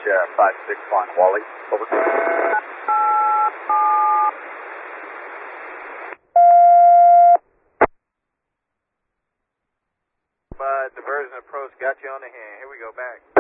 56 flying Wally. Over. Diversion approach got you on the hand. Here we go back.